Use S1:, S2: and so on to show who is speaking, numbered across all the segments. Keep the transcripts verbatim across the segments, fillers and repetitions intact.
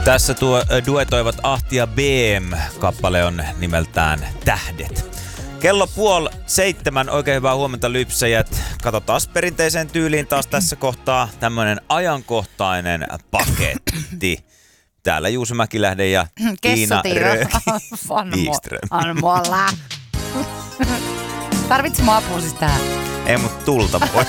S1: Tässä tuo duetoivat Ahti ja B M. Kappale on nimeltään Tähdet. Kello puoli seitsemän, oikein hyvää huomenta lypsäjät. Katsotaan perinteiseen tyyliin taas tässä kohtaa tämmönen ajankohtainen paketti. Täällä Juuso Mäkilähde ja Tiina Rööki-Wikström.
S2: Tarvitsetko apua siis tähän?
S1: Ei mut tulta pois.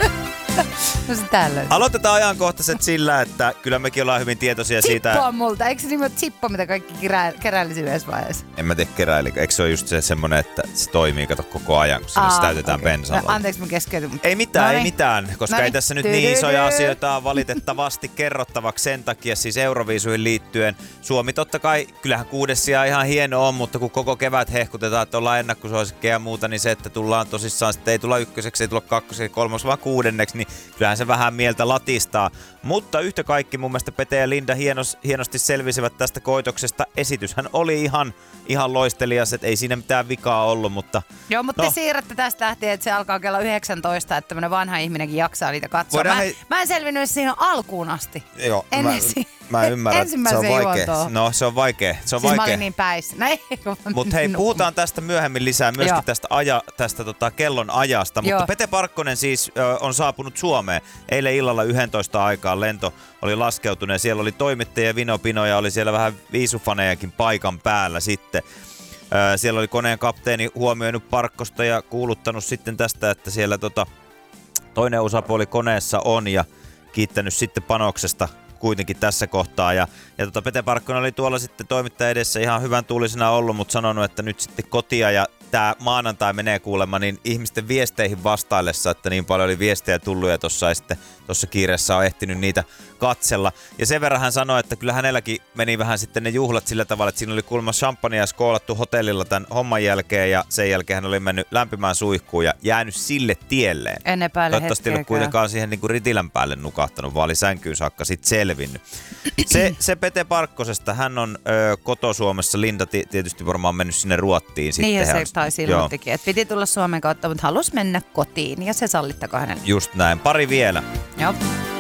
S2: No se täällä löytyy.
S1: Aloitetaan ajankohtaiset sillä, että kyllä mekin ollaan hyvin tietoisia
S2: Chippo
S1: siitä.
S2: Chippo on multa. Eikö se nimi ole Chippo, mitä kaikki kerä, keräilisi yhdessä vaiheessa?
S1: En mä tiedä keräili. Eikö se ole just se semmonen, että se toimii kato koko ajan, kun sinne täytetään okay. bensalla?
S2: No, anteeksi, mä keskeytyn. Mutta...
S1: Ei mitään,
S2: Noniin.
S1: ei mitään, koska Noniin. Ei tässä nyt niin isoja asioita on valitettavasti kerrottavaksi sen takia siis Euroviisuihin liittyen. Suomi totta kai, kyllähän kuudes sija ihan hieno on, mutta kun koko kevät hehkutetaan, että ollaan ennakkosuosikkeja ja muuta, niin se, että tullaan tosissaan, sitten ei tulla ykköseksi, ei tulla kakkoseksi, kolmoseksi, vaan kuudenneksi, niin kyllähän se vähän mieltä latistaa. Mutta yhtä kaikki mun mielestä Pete ja Linda hienos, hienosti selvisivät tästä koitoksesta. Esityshän oli ihan, ihan loistelias, että ei siinä mitään vikaa ollut, mutta...
S2: Joo, mutta
S1: no.
S2: Te siirrätte tästä lähtien, että se alkaa kello yhdeksäntoista, että tämmönen vanha ihminenkin jaksaa niitä katsoa. Mä,
S1: he...
S2: mä en selvinnyt siihen alkuun asti.
S1: Joo,
S2: en
S1: mä,
S2: si-
S1: mä ymmärrän, että se on vaikea. No, se on vaikea. Se on
S2: siis
S1: vaikea.
S2: mä olin niin päissä. No,
S1: mutta hei, puhutaan tästä myöhemmin lisää, myöskin Joo. tästä, aja, tästä tota, kellon ajasta. Joo. Mutta Pete Parkkonen siis ö, on saapunut Suomeen. Eilen illalla yksitoista aikaan lento oli laskeutunut ja siellä oli toimittajia, Vino Pino ja oli siellä vähän viisufanejakin paikan päällä sitten. Ö, siellä oli koneen kapteeni huomioinut Parkkosta ja kuuluttanut sitten tästä, että siellä tota, toinen osapuoli koneessa on ja kiittänyt sitten panoksesta kuitenkin tässä kohtaa. Ja, ja tota Pete Parkkonen oli tuolla sitten toimittaja edessä ihan hyvän tuulisena ollut, mutta sanonut, että nyt sitten kotia ja tämä maanantai menee kuulemma niin ihmisten viesteihin vastaillessa, että niin paljon oli viestejä tullut ja tuossa ei sitten tuossa kiireessä on ehtinyt niitä katsella. Ja sen verran hän sanoi, että kyllä hänelläkin meni vähän sitten ne juhlat sillä tavalla, että siinä oli kuulemma champagnea skoolattu hotellilla tämän homman jälkeen ja sen jälkeen hän oli mennyt lämpimään suihkuun ja jäänyt sille tielleen.
S2: En epäile
S1: Toivottavasti ei ole kuitenkaan siihen niin kuin ritilän päälle nukahtanut, vaan oli sänkyyn saakka sitten selvinnyt. Se, se Pete Parkkosesta, hän on ö, koto-Suomessa, Linda t- tietysti varmaan mennyt sinne Ruottiin sitten.
S2: Niin ja se taisi ilmoittikin, että piti tulla Suomen kautta, mutta halusi mennä kotiin ja se sallittako hänelle.
S1: Just näin. Pari vielä.
S2: Joo.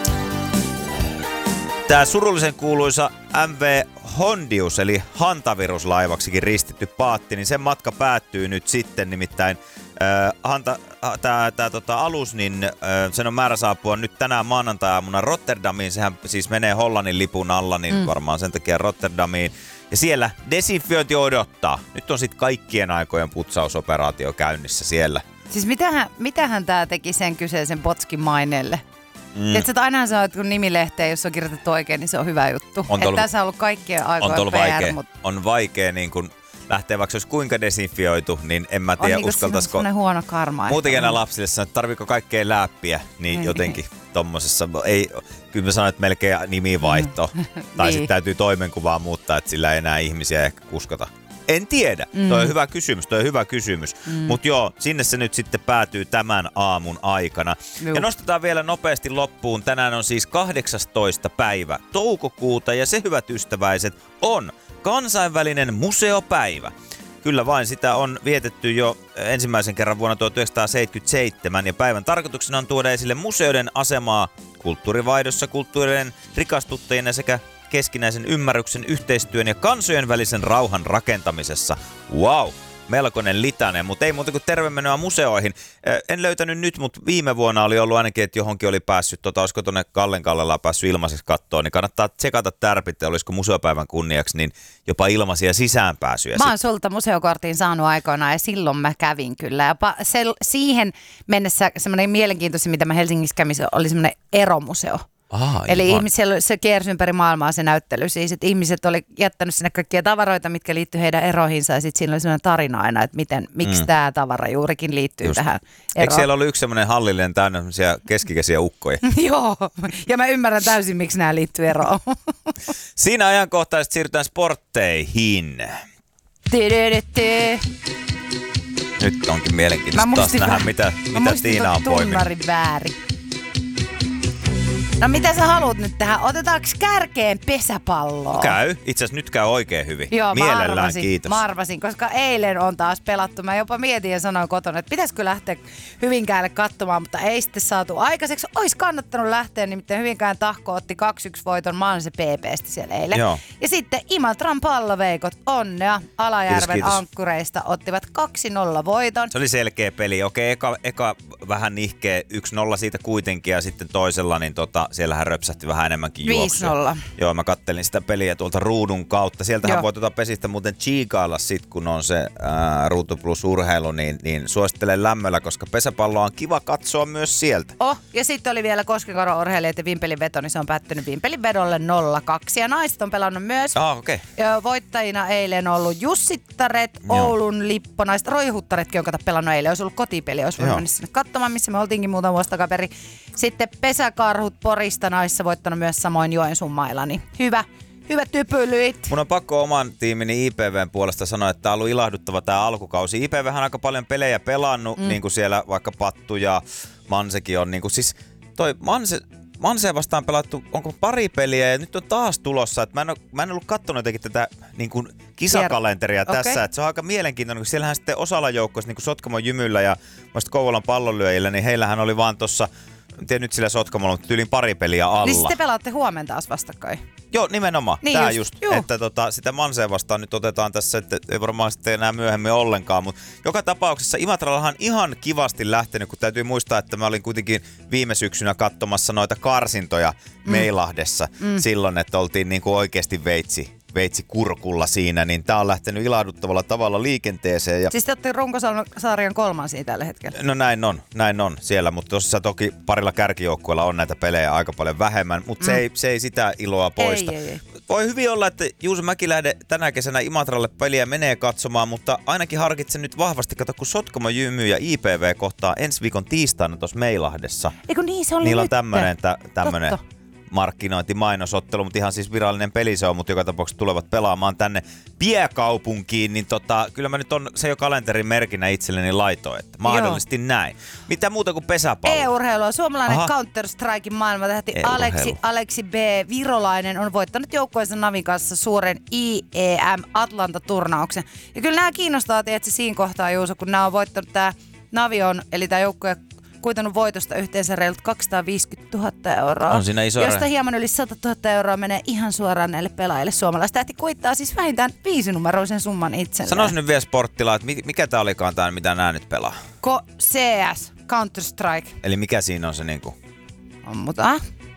S1: Tämä surullisen kuuluisa M V Hondius, eli hantaviruslaivaksikin ristitty paatti, niin sen matka päättyy nyt sitten, nimittäin äh, hanta, äh, tämä tää, tota, alus, niin äh, sen on määrä saapua nyt tänään maanantai-aamuna Rotterdamiin, sehän siis menee Hollannin lipun alla, niin mm. varmaan sen takia Rotterdamiin. Ja siellä desinfiointi odottaa. Nyt on sitten kaikkien aikojen putsausoperaatio käynnissä siellä.
S2: Siis mitähän, mitähän tämä teki sen kyseisen Potskin maineelle? Mm. Tiedätkö, että aina sanoo, että kun nimilehteen, jos on kirjoitettu oikein, niin se on hyvä juttu. On ollut, tässä on ollut kaikkien aikojen P R.
S1: Vaikea,
S2: Mut...
S1: On vaikea niin kun lähtee, vaikka olisi kuinka desinfioitu, niin en mä tiedä
S2: niin
S1: uskaltaisiko.
S2: On huono karma.
S1: Muutenkin aina lapsille sanoo, että tarviiko kaikkea läppiä, niin ei. Jotenkin tommosessa. Ei, kyllä mä sanon, että melkein nimivaihto. tai niin. Sitten täytyy toimenkuvaa muuttaa, että sillä ei enää ihmisiä ehkä kuskota. En tiedä. Mm. Toi on hyvä kysymys, toi on hyvä kysymys. Mm. Mut joo, sinne se nyt sitten päätyy tämän aamun aikana. Juh. Ja nostetaan vielä nopeasti loppuun. Tänään on siis kahdeksastoista päivä toukokuuta ja se, hyvät ystäväiset, on kansainvälinen museopäivä. Kyllä vain, sitä on vietetty jo ensimmäisen kerran vuonna tuhatyhdeksänsataaseitsemänkymmentäseitsemän ja päivän tarkoituksena on tuoda esille museoiden asemaa kulttuurivaihdossa, kulttuurien rikastuttajina sekä keskinäisen ymmärryksen, yhteistyön ja kansojen välisen rauhan rakentamisessa. Wow, melkoinen litane, mutta ei muuta kuin tervemenoa museoihin. En löytänyt nyt, mutta viime vuonna oli ollut ainakin, että johonkin oli päässyt, tota, olisiko tuonne Kallen Kallella päässyt ilmaiseksi kattoon, niin kannattaa tsekata tärpit, olisiko museopäivän kunniaksi, niin jopa ilmaisia sisäänpääsyjä.
S2: Mä oon sulta museokortin saanut aikoinaan ja silloin mä kävin kyllä. Ja pa- se, siihen mennessä semmoinen mielenkiintoisin, mitä mä Helsingissä kävin, oli semmoinen eromuseo.
S1: Aha,
S2: eli ihmisillä, se kiersi ympäri maailmaa se näyttely. Siis, että ihmiset oli jättänyt sinne kaikkia tavaroita, mitkä liittyy heidän eroihinsa. Ja sitten siinä oli sellainen tarina aina, että miten, miksi mm. tämä tavara juurikin liittyy Just. tähän eroon.
S1: Eikö siellä ollut yksi semmoinen hallillinen täynnä semmoisia keskikäisiä ukkoja?
S2: Joo, ja mä ymmärrän täysin, miksi nämä liittyy eroon.
S1: Siinä ajankohtaisesti siirrytään sportteihin. Nyt onkin mielenkiintoista taas nähdä, mitä, mitä Tiina on poiminut.
S2: Väärin. No mitä sä haluat nyt tähän? Otetaanko kärkeen pesäpalloa?
S1: Käy. Itse asiassa nyt käy oikein hyvin.
S2: Joo,
S1: mielellään,
S2: mä arvasin,
S1: kiitos.
S2: Mä arvasin, koska eilen on taas pelattu. Mä jopa mietin ja sanoin kotona, että pitäisikö lähteä Hyvinkäälle katsomaan, mutta ei sitten saatu aikaiseksi. Ois kannattanut lähteä, nimittäin Hyvinkään Tahko otti kaksi yksi voiton Manse P P:stä siellä eilen.
S1: Joo.
S2: Ja sitten Imatran palloveikot, onnea, Alajärven
S1: Kiitos, kiitos.
S2: ankkureista ottivat kaksi nolla voiton.
S1: Se oli selkeä peli. Okei, eka, eka vähän nihkeä yksi nolla siitä kuitenkin ja sitten toisella, niin tota, siellähän röpsähti vähän enemmänkin juoksuja.
S2: viisi nolla.
S1: Joo, mä kattelin sitä peliä tuolta ruudun kautta. Sieltähän
S2: Joo.
S1: voi tuota pesistä muuten chiikailla sit, kun on se ää, Ruutu Plus urheilu, niin, niin suosittelen lämmöllä, koska pesäpalloa on kiva katsoa myös sieltä.
S2: Oh, ja sitten oli vielä Koskenkorvan urheilijat ja Vimpelin veto, niin se on päättynyt Vimpelin vedolle nolla kaksi. Ja naiset on pelannut myös.
S1: Ah, okei.
S2: Okay. Voittajina eilen ollut Jussittaret,
S1: Joo.
S2: Oulun Lipponaiset, Roihuttaretkin on kato pelannut eilen. Olisi ollut kotipeli, olisi voinut mennä sinne katsomaan, missä me oltiinkin muutama vuosi takaperin. Sitten Pesäkarhut Porista naissa voittanut myös samoin Joensuun mailla, niin hyvä. Hyvä typylyit.
S1: Mun on pakko oman tiimini I P V:n puolesta sanoa, että tää on ollut ilahduttava tää alkukausi. I P V:hän on aika paljon pelejä pelannut, mm. niin kuin siellä vaikka Pattu ja Mansekin on. Niin kuin siis toi Manse, Manseen vastaan pelattu, onko pari peliä ja nyt on taas tulossa. Että mä, en ole, mä en ollut kattonut jotenkin tätä niin kuin kisakalenteria
S2: okay.
S1: tässä. Että se on aika mielenkiintoinen, kun siellähän sitten osalla joukkoissa, niin kuin Sotkamon Jymyllä ja Kouvolan pallonlyöjillä, niin heillähän oli vaan tossa, en tiedä nyt sillä Sotkamolla, mutta tyyliin pari peliä alla.
S2: Niin sitten pelaatte huomenna taas vastakkain.
S1: Joo, nimenomaan.
S2: Niin
S1: Tää
S2: just,
S1: just, että tota, sitä Manseen vastaan nyt otetaan tässä, että ei varmaan sitten enää myöhemmin ollenkaan, mutta joka tapauksessa Imatrallahan on ihan kivasti lähtenyt, kun täytyy muistaa, että mä olin kuitenkin viime syksynä katsomassa noita karsintoja mm. Meilahdessa mm. silloin, että oltiin niinku oikeasti veitsi. veitsi kurkulla siinä, niin tää on lähtenyt ilahduttavalla tavalla liikenteeseen. Ja
S2: siis te olette runkosarjan kolmansia tällä hetkellä.
S1: No näin on, näin on siellä, mutta tosissaan toki parilla kärkijoukkueella on näitä pelejä aika paljon vähemmän, mutta mm. se, ei, se ei sitä iloa poista.
S2: Ei, ei, ei.
S1: Voi hyvin olla, että Juuso Mäkilähde tänä kesänä Imatralle peliä menee katsomaan, mutta ainakin harkitsen nyt vahvasti, kato kun Sotkamo Jymy ja I P V kohtaa ensi viikon tiistaina tuossa Meilahdessa.
S2: Eikö niin, se oli
S1: Niillä
S2: nyt.
S1: on tämmönen, tä, tämmönen markkinointi, mainosottelu, mutta ihan siis virallinen peli se on, mutta joka tapauksessa tulevat pelaamaan tänne piekaupunkiin, niin tota, kyllä mä nyt on se jo kalenterin merkinä itselleni laitoin, että mahdollisesti Joo. näin. Mitä muuta kuin pesäpallo?
S2: E-urheilua. Suomalainen
S1: Aha.
S2: Counter-Strikein maailmantähti Aleksi, Aleksi B. Virolainen on voittanut joukkueensa Navin kanssa suuren I E M Atlanta-turnauksen. Ja kyllä nämä kiinnostaa, tietysti siinä kohtaa, Juuso, kun nämä on voittanut tämä Navi on, eli tämä joukkue kuitenut voitosta yhteensä reilut kaksisataaviisikymmentätuhatta euroa.
S1: On siinä iso
S2: josta hieman yli sata tuhatta euroa menee ihan suoraan näille pelaajille. Suomalaistähti kuittaa siis vähintään viisinumeroisen summan itselleen.
S1: Sanois nyt vielä Sporttila, että mikä tää olikaan tää, mitä nää nyt pelaa?
S2: Ko- C S, Counter-Strike.
S1: Eli mikä siinä on se niinku?
S2: Ammutaan.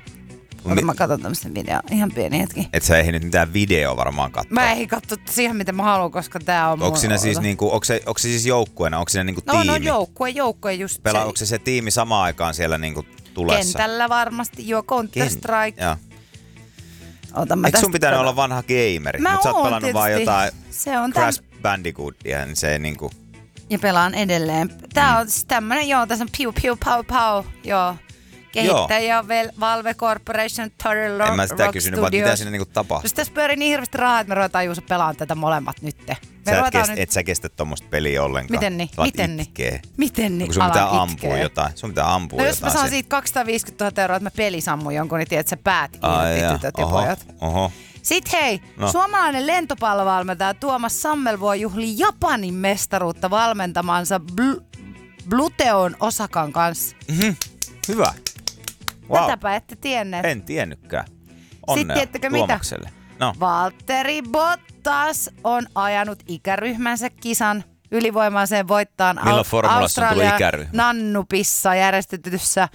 S2: Mi- mä katson tämmöisen videon. Ihan pieni hetki.
S1: Et sä ehdi nyt mitään videoa varmaan katsoa.
S2: Mä eihin katso siihen, mitä mä haluan, koska tää on
S1: Onko siinä siis niinku, onko se, onko se siis joukkueena? Onko siinä niinku
S2: no,
S1: tiimi?
S2: No joukkue, joukkue just
S1: Pela,
S2: se.
S1: onko se se tiimi samaan aikaan siellä niinku tulessa?
S2: Kentällä varmasti, joo, Counter-Strike.
S1: Joo.
S2: Ota, mä
S1: Eikö sun pitänyt
S2: tästä...
S1: olla vanha gameri?
S2: Mä
S1: Mut sä oot
S2: oon
S1: pelannut vaan
S2: tietysti.
S1: jotain
S2: Se on
S1: Crash
S2: täm...
S1: Bandicootia, niin se ei niinku...
S2: Ja pelaan edelleen. Tää mm. on siis tämmönen, joo, tässä on piu piu pau pau, joo. Kehittäjä Vel- Valve Corporation, Turtle Rock
S1: En mä sitä kysynyt, vaan mitä siinä niinku tapahtuu.
S2: Jos tässä pyörii niin hirveästi rahaa, että me ruvetaan Juuso pelaamaan tätä molemmat nytte. Me
S1: Sä et, kest,
S2: nyt...
S1: et sä kestä tommoista peliä ollenkaan.
S2: Miten niin?
S1: Alat
S2: Miten
S1: itkee.
S2: niin? Miten niin?
S1: Onko sun pitää
S2: Alan
S1: ampua
S2: itkee.
S1: jotain? Sun pitää ampua
S2: no
S1: jotain.
S2: jos mä saan
S1: sen.
S2: siitä kaksisataaviisikymmentätuhatta euroa, että mä pelisammun jonkun, niin tiedät, sä päät
S1: Ai
S2: irti tytöt ja
S1: oho,
S2: pojat.
S1: Oho.
S2: Sitten hei,
S1: no.
S2: suomalainen lentopallovalmentaja Tuomas Sammelvuo juhlii Japanin mestaruutta valmentamansa Bl- Bluteon Osakan kanssa.
S1: Mm-hmm. Hyvä. Wow.
S2: Tätäpä ette tienneet.
S1: En tiennytkään. Onnea
S2: Sitten tiedättekö
S1: Tuomakselle.
S2: mitä?
S1: No.
S2: Valtteri Bottas on ajanut ikäryhmänsä kisan ylivoimaiseen voittaan
S1: Milloin formulassa on tullut
S2: Australian
S1: ikäryhmä?
S2: Nannupissa järjestetyssä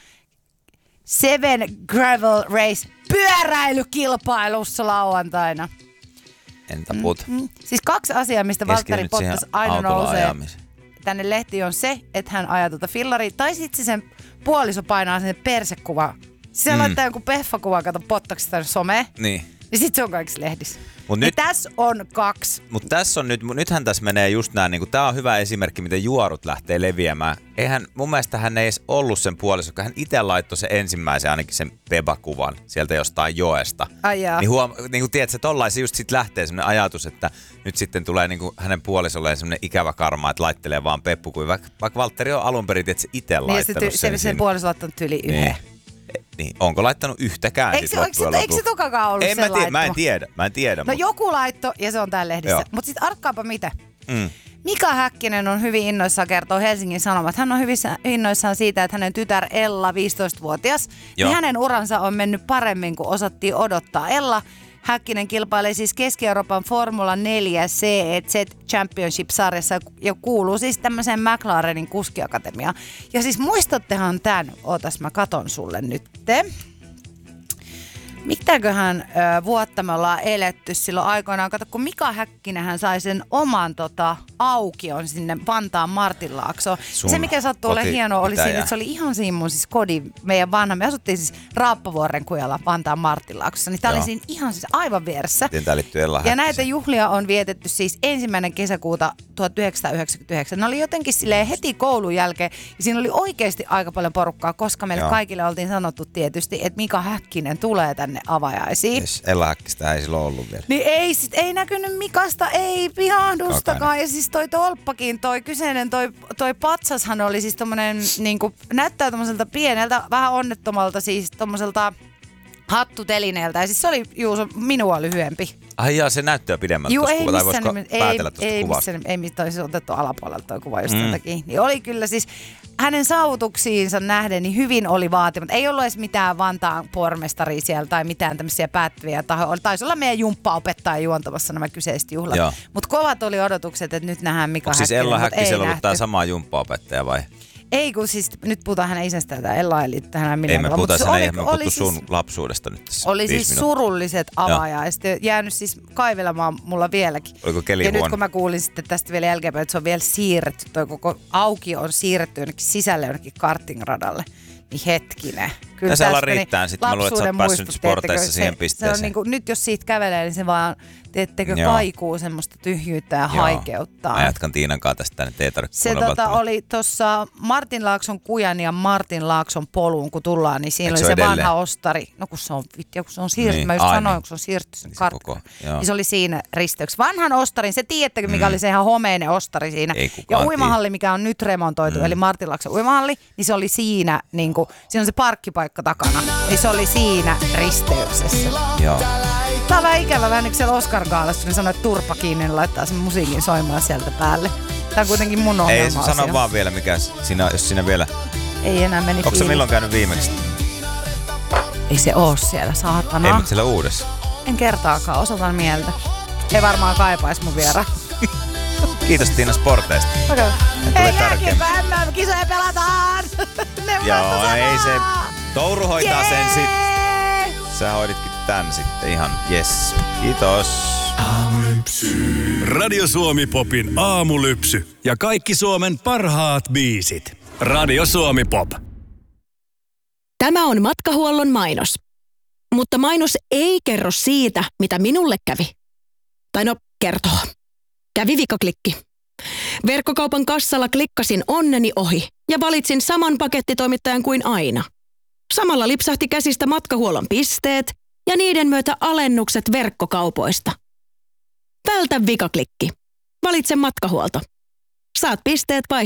S2: Seven Gravel Race pyöräilykilpailussa lauantaina.
S1: Entä put?
S2: Mm-hmm. Siis kaksi asiaa, mistä Valtteri Bottas aina nousee tänne lehtiin on se, että hän ajaa tuota fillaria, tai sitten sen puoliso painaa sen persekuva. Siis se mm. laittaa jonkun peffakuva, kato Bottaksesta someen.
S1: Niin.
S2: Ja sit se on kaikissa lehdissä.
S1: Mut
S2: ja
S1: nyt,
S2: tässä on kaksi.
S1: Mutta tässä on nyt, nythän tässä menee just nää, niinku, tää on hyvä esimerkki, miten juorut lähtee leviämään. Eihän, mun mielestä hän ei edes ollut sen puoliso, kun hän itse laittoi sen ensimmäisen, ainakin sen Beba-kuvan sieltä jostain joesta.
S2: Ai jaa.
S1: Niin huom, niinku tiedätkö, tollaisi just sit lähtee semmoinen ajatus, että nyt sitten tulee niinku hänen puolisolleen semmoinen ikävä karma, että laittelee vaan peppukuvia. Vaikka, vaikka Valtteri on alun perin, että se itse
S2: niin
S1: laittanut
S2: se, ty-
S1: sen.
S2: se sen puoliso laittanut yli yhden.
S1: Niin. Niin, onko laittanut yhtäkään
S2: eikö,
S1: sit
S2: eikö,
S1: loppujen
S2: eikö, eikö se tokakaan ollut
S1: en
S2: se
S1: mä, tiedä,
S2: laittama?
S1: mä en tiedä, mä en tiedä.
S2: No
S1: mutta...
S2: joku laitto ja se on täällä lehdissä. Mutta sitten arkkaapa mitä.
S1: Mm.
S2: Mika Häkkinen on hyvin innoissaan, kertoo Helsingin Sanomat. Hän on hyvin innoissaan siitä, että hänen tytär Ella, viisitoistavuotias, niin hänen uransa on mennyt paremmin kuin osattiin odottaa. Ella Häkkinen kilpailee siis Keski-Euroopan Formula neljä C E Z Championship-sarjassa ja kuuluu siis tämmöiseen McLarenin kuskiakatemiaan. Ja siis muistattehan tämän, ootas mä katon sulle nytte. Mitäköhän ö, vuotta me ollaan eletty silloin aikoinaan? Kato, kun Mika Häkkinenhän sai sen oman tota, aukion sinne Vantaan Martinlaaksoon. Se, mikä sattuu olemaan hienoa, oli siinä, että se oli ihan siinä mun siis kodin, meidän vanha. Me asuttiin siis Raappavuoren kujalla Vantaan Martinlaaksossa. Niin tää oli siinä ihan siis aivan vieressä. Ja näitä juhlia on vietetty siis ensimmäinen kesäkuuta tuhatyhdeksänsataayhdeksänkymmentäyhdeksän. Ne oli jotenkin silleen heti koulun jälkeen. Ja siinä oli oikeasti aika paljon porukkaa, koska meille Joo. kaikille oltiin sanottu tietysti, että Mika Häkkinen tulee tänne avajaisiin.
S1: Yes, Ella Häkkistä ei silloin ollut vielä.
S2: Niin ei, sit, ei näkynyt Mikasta, ei pihahdustakaan. Ja siis toi tolppakin, toi kyseinen, toi, toi patsashan oli siis tommonen, niinku, näyttää tommoselta pieneltä, vähän onnettomalta siis tommoselta hattutelineeltä. Ja siis se oli Juuso minua lyhyempi.
S1: Ai jaa, se näyttää pidemmältä.
S2: Juu, ei
S1: missään
S2: missään
S1: nimessä. Ei, ei
S2: missään, ei missään, olisi otettu alapuolelta toi kuva just mm. takia. Niin oli kyllä siis hänen saavutuksiinsa nähden niin hyvin oli vaatimatta. Ei ollut edes mitään Vantaan pormestaria siellä tai mitään tämmöisiä päättäviä tahoja. Taisi olla meidän jumppaopettaja juontamassa nämä kyseiset juhlat. Mutta kovat oli odotukset, että nyt nähdään Mika Häkkinen.
S1: Siis Ella Häkkisellä ollut tämä sama jumppaopettaja vai?
S2: Ei, kun siis nyt puhutaan hänen isästään, tämä Ella eli tähän minä.
S1: Ei me puhuta sen, ei me puhuttu sun siis, lapsuudesta nyt tässä.
S2: Oli siis minuuttia. Surulliset avajaiset, jäänyt siis kaivelemaan mulla vieläkin.
S1: Oliko keli
S2: Ja
S1: huono?
S2: nyt kun mä kuulin sitten tästä vielä jälkeenpäin, että se on vielä siirretty, toi koko auki on siirretty jonnekin sisälle jonnekin kartingradalle. Niin hetkinen. Kyllä
S1: tässä riittää sitten. Mä luulen, että sä oot päässyt sporteissa siihen pisteeseen.
S2: Se on niin kuin, nyt jos siitä kävelee, niin se vaan, teettekö, kaikuu semmoista tyhjyyttä ja Joo. haikeuttaa.
S1: Mä jatkan Tiinan kanssa tästä, että ei tarvitse
S2: Se tota, oli tuossa Martinlaakson kujan ja Martinlaakson poluun, kun tullaan, niin siinä Eikö oli se, se vanha ostari. No kun se on, vittia, kun se on siirtynyt. Niin. Mä just Ai, sanoin, niin. kun se on siirtynyt sen karttaan. Niin se oli siinä risteyksessä. Vanhan ostarin, se tiedättekö, mikä mm. oli se ihan homeinen ostari siinä. Ja uimahalli, mikä on nyt remontoitu, mm. eli Martinlaakson uimahalli, niin se oli siinä, niin kuin, siinä on se parkkipaikka takana. Niin se oli siinä risteyksessä.
S1: Joo.
S2: Tää on vähän ikävä, vähän niin kuin siellä Oscar-gaalassa, kun ne sanoo, että turpa kiinni, niin laittaa sen musiikin soimaan sieltä päälle. Tää on kuitenkin mun ohjelma.
S1: Ei, sano vaan vielä, mikä siinä, jos siinä vielä...
S2: Ei enää meni
S1: Onko se milloin käynyt viimeksi?
S2: Ei se oo siellä, saatana.
S1: Ei, mutta siellä uudessa.
S2: En kertaakaan, osoitan mieltä. Ei varmaan kaipais mun vieraan.
S1: Kiitos Tiina sporteista.
S2: Okei. Okay. Ei jääkiepä, M M-kisoja pelataan!
S1: Joo, ei se... Touru hoitaa yeah! sen sit. Sä hoiditkin tän sitten ihan yes. Kiitos.
S3: Aamulypsy. Radio Suomi Popin aamulypsy. Ja kaikki Suomen parhaat biisit. Radio Suomi Pop.
S4: Tämä on matkahuollon mainos. Mutta mainos ei kerro siitä, mitä minulle kävi. Tai no, kertoo. Kävi vikaklikki. Verkkokaupan kassalla klikkasin onneni ohi ja valitsin saman pakettitoimittajan kuin aina. Samalla lipsahti käsistä matkahuollon pisteet ja niiden myötä alennukset verkkokaupoista. Vältä vikaklikki. Valitse matkahuolto. Saat pisteet vai